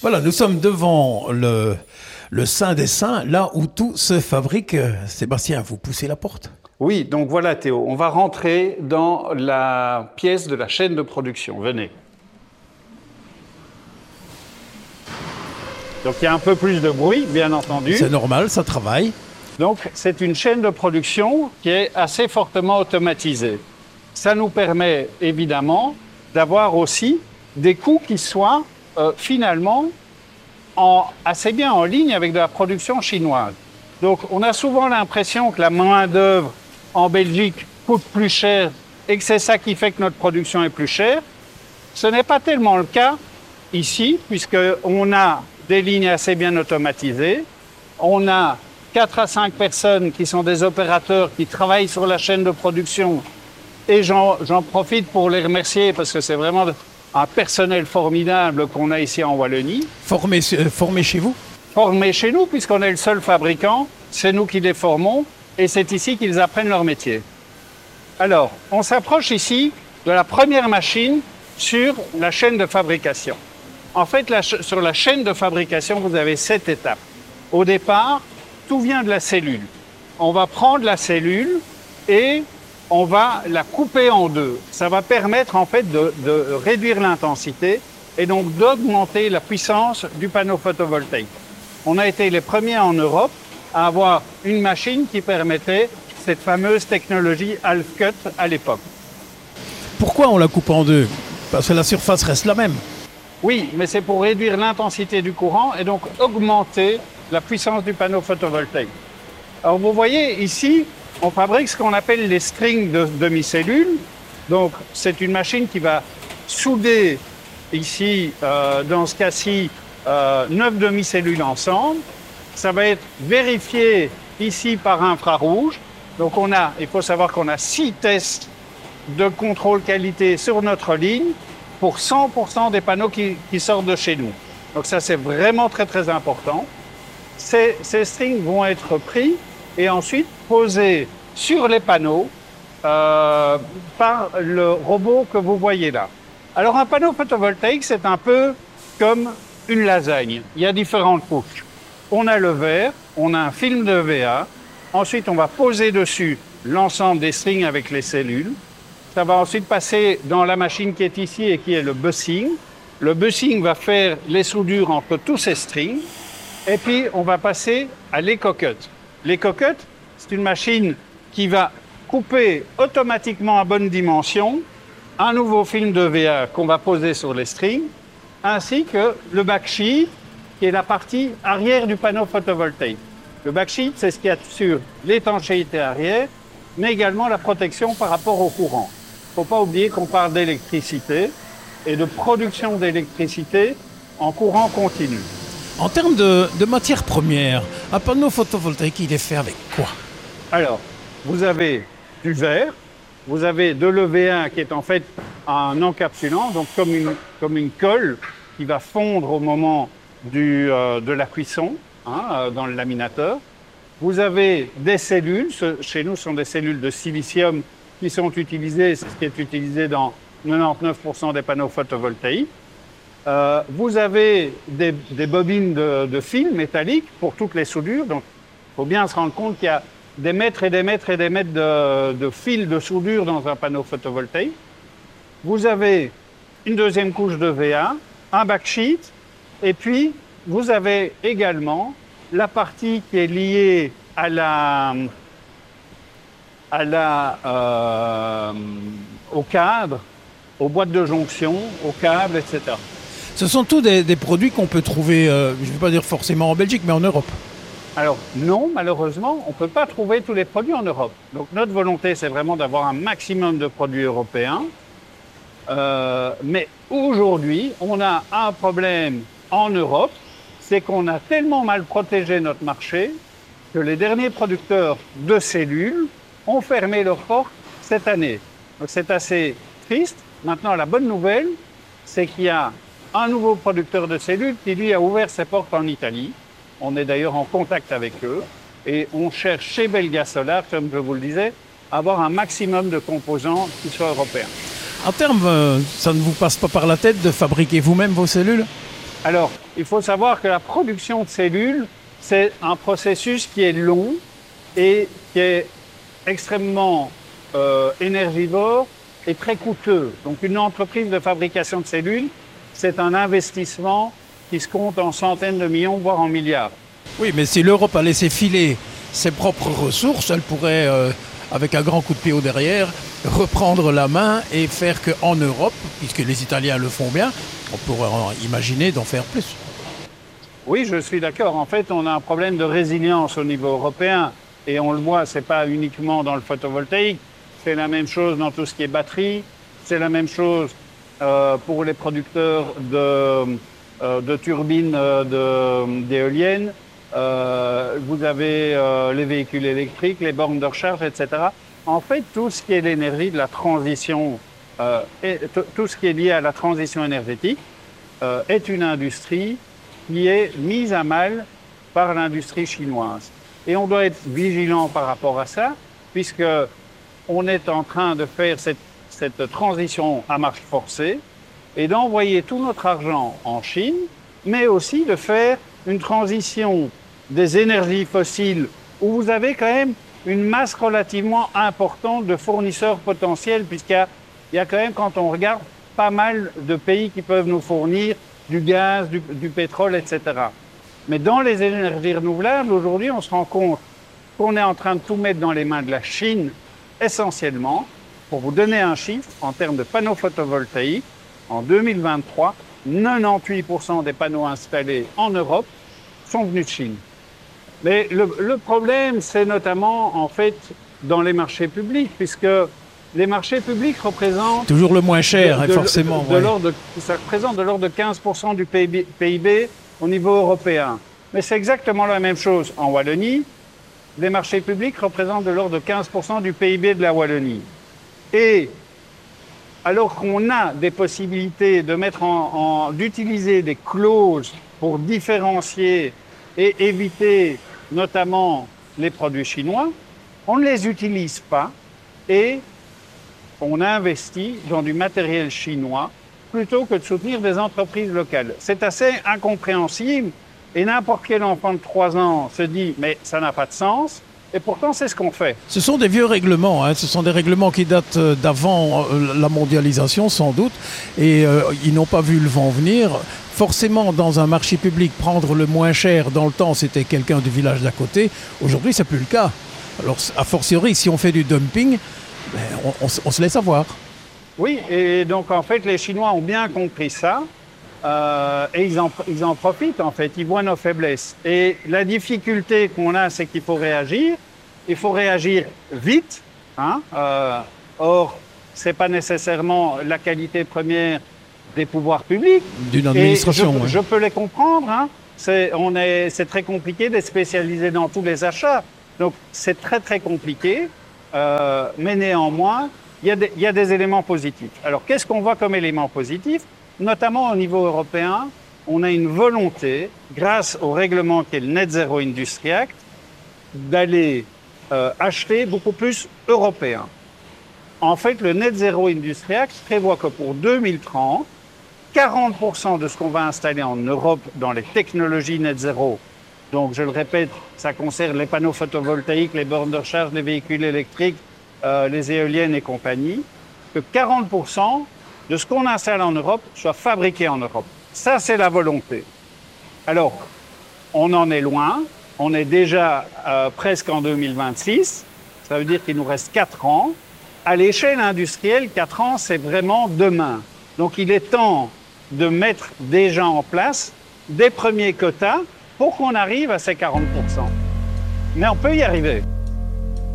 Voilà, nous sommes devant le Saint des Saints, là où tout se fabrique. Sébastien, vous poussez la porte. Oui, donc voilà Théo, on va rentrer dans la pièce de la chaîne de production. Venez. Donc il y a un peu plus de bruit, bien entendu. C'est normal, ça travaille. Donc c'est une chaîne de production qui est assez fortement automatisée. Ça nous permet évidemment d'avoir aussi des coûts qui soient finalement assez bien en ligne avec de la production chinoise. Donc on a souvent l'impression que la main-d'œuvre en Belgique coûte plus cher et que c'est ça qui fait que notre production est plus chère. Ce n'est pas tellement le cas ici, puisqu'on a des lignes assez bien automatisées. On a 4 à 5 personnes qui sont des opérateurs qui travaillent sur la chaîne de production. Et j'en profite pour les remercier parce que c'est vraiment un personnel formidable qu'on a ici en Wallonie. Formé chez vous? Formé chez nous, puisqu'on est le seul fabricant. C'est nous qui les formons et c'est ici qu'ils apprennent leur métier. Alors, on s'approche ici de la première machine sur la chaîne de fabrication. En fait, sur la chaîne de fabrication, vous avez 7 étapes. Au départ, tout vient de la cellule. On va prendre la cellule et on va la couper en deux. Ça va permettre en fait de réduire l'intensité et donc d'augmenter la puissance du panneau photovoltaïque. On a été les premiers en Europe à avoir une machine qui permettait cette fameuse technologie half-cut à l'époque. Pourquoi on la coupe en deux? Parce que la surface reste la même. Oui, mais c'est pour réduire l'intensité du courant et donc augmenter la puissance du panneau photovoltaïque. Alors vous voyez ici, on fabrique ce qu'on appelle les strings de demi-cellules. Donc c'est une machine qui va souder ici, dans ce cas-ci, 9 demi-cellules ensemble. Ça va être vérifié ici par infrarouge. Donc il faut savoir qu'on a 6 tests de contrôle qualité sur notre ligne pour 100% des panneaux qui sortent de chez nous. Donc ça, c'est vraiment très, très important. Ces strings vont être pris et ensuite posés sur les panneaux par le robot que vous voyez là. Alors, un panneau photovoltaïque, c'est un peu comme une lasagne. Il y a différentes couches. On a le verre, on a un film de EVA. Ensuite, on va poser dessus l'ensemble des strings avec les cellules. Ça va ensuite passer dans la machine qui est ici et qui est le bussing. Le bussing va faire les soudures entre tous ces strings. Et puis, on va passer à l'éco-cut. L'éco-cut, c'est une machine qui va couper automatiquement à bonne dimension un nouveau film de VA qu'on va poser sur les strings, ainsi que le backsheet, qui est la partie arrière du panneau photovoltaïque. Le backsheet, c'est ce qui assure l'étanchéité arrière, mais également la protection par rapport au courant. Il ne faut pas oublier qu'on parle d'électricité et de production d'électricité en courant continu. En termes de matières premières, un panneau photovoltaïque, il est fait avec quoi? Alors, vous avez du verre, vous avez de l'EV1 qui est en fait un encapsulant, donc comme une colle qui va fondre au moment de la cuisson dans le laminateur. Vous avez des cellules, chez nous ce sont des cellules de silicium qui sont utilisées, c'est ce qui est utilisé dans 99% des panneaux photovoltaïques. Vous avez des bobines de fil métallique pour toutes les soudures. Donc, il faut bien se rendre compte qu'il y a des mètres et des mètres et des mètres de fils de soudure dans un panneau photovoltaïque. Vous avez une deuxième couche de VA, un backsheet, et puis vous avez également la partie qui est liée au cadre, aux boîtes de jonction, aux câbles, etc. Ce sont tous des produits qu'on peut trouver, je ne vais pas dire forcément en Belgique, mais en Europe. Alors non, malheureusement, on ne peut pas trouver tous les produits en Europe. Donc notre volonté, c'est vraiment d'avoir un maximum de produits européens. Mais aujourd'hui, on a un problème en Europe, c'est qu'on a tellement mal protégé notre marché que les derniers producteurs de cellules ont fermé leurs portes cette année. Donc c'est assez triste. Maintenant, la bonne nouvelle, c'est qu'il y a un nouveau producteur de cellules qui, lui, a ouvert ses portes en Italie. On est d'ailleurs en contact avec eux. Et on cherche chez Belga Solar, comme je vous le disais, à avoir un maximum de composants qui soient européens. En termes, ça ne vous passe pas par la tête de fabriquer vous-même vos cellules? Alors, il faut savoir que la production de cellules, c'est un processus qui est long et qui est extrêmement énergivore et très coûteux. Donc, une entreprise de fabrication de cellules, c'est un investissement qui se compte en centaines de millions, voire en milliards. Oui, mais si l'Europe a laissé filer ses propres ressources, elle pourrait, avec un grand coup de pied au derrière, reprendre la main et faire qu'en Europe, puisque les Italiens le font bien, on pourrait imaginer d'en faire plus. Oui, je suis d'accord. En fait, on a un problème de résilience au niveau européen. Et on le voit, ce n'est pas uniquement dans le photovoltaïque. C'est la même chose dans tout ce qui est batterie. C'est la même chose pour les producteurs de turbines d'éoliennes. Vous avez les véhicules électriques, les bornes de recharge, etc. En fait, tout ce qui est l'énergie de la transition, tout ce qui est lié à la transition énergétique est une industrie qui est mise à mal par l'industrie chinoise. Et on doit être vigilant par rapport à ça, puisque on est en train de faire cette transition à marche forcée et d'envoyer tout notre argent en Chine, mais aussi de faire une transition des énergies fossiles où vous avez quand même une masse relativement importante de fournisseurs potentiels, puisqu'il y a quand même, quand on regarde, pas mal de pays qui peuvent nous fournir du gaz, du pétrole, etc. Mais dans les énergies renouvelables, aujourd'hui, on se rend compte qu'on est en train de tout mettre dans les mains de la Chine, essentiellement. Pour vous donner un chiffre, en termes de panneaux photovoltaïques, en 2023, 98% des panneaux installés en Europe sont venus de Chine. Mais le problème, c'est notamment, en fait, dans les marchés publics, puisque les marchés publics représentent... Toujours le moins cher, forcément. Ça représente de l'ordre de 15% du PIB au niveau européen. Mais c'est exactement la même chose en Wallonie. Les marchés publics représentent de l'ordre de 15% du PIB de la Wallonie. Et alors qu'on a des possibilités de d'utiliser des clauses pour différencier et éviter notamment les produits chinois, on ne les utilise pas et on investit dans du matériel chinois plutôt que de soutenir des entreprises locales. C'est assez incompréhensible et n'importe quel enfant de 3 ans se dit « mais ça n'a pas de sens ». Et pourtant, c'est ce qu'on fait. Ce sont des vieux règlements, ce sont des règlements qui datent d'avant la mondialisation, sans doute, et ils n'ont pas vu le vent venir. Forcément, dans un marché public, prendre le moins cher, dans le temps, c'était quelqu'un du village d'à côté. Aujourd'hui, c'est plus le cas. Alors, a fortiori, si on fait du dumping, on se laisse avoir. Oui, et donc, en fait, les Chinois ont bien compris ça. Et ils en profitent, en fait. Ils voient nos faiblesses. Et la difficulté qu'on a, c'est qu'il faut réagir. Il faut réagir vite. Or, ce n'est pas nécessairement la qualité première des pouvoirs publics. D'une administration. Je peux les comprendre. C'est très compliqué d'être spécialisé dans tous les achats. Donc, c'est très, très compliqué. Mais néanmoins, il y a des éléments positifs. Alors, qu'est-ce qu'on voit comme éléments positifs ? Notamment au niveau européen, on a une volonté, grâce au règlement qui est le Net Zero Industry Act, d'aller acheter beaucoup plus européen. En fait, le Net Zero Industry Act prévoit que pour 2030, 40% de ce qu'on va installer en Europe dans les technologies Net Zero, donc je le répète, ça concerne les panneaux photovoltaïques, les bornes de recharge, les véhicules électriques, les éoliennes et compagnie, que 40% de ce qu'on installe en Europe soit fabriqué en Europe. Ça, c'est la volonté. Alors, on en est loin. On est déjà presque en 2026. Ça veut dire qu'il nous reste 4 ans. À l'échelle industrielle, 4 ans, c'est vraiment demain. Donc, il est temps de mettre déjà en place des premiers quotas pour qu'on arrive à ces 40%. Mais on peut y arriver.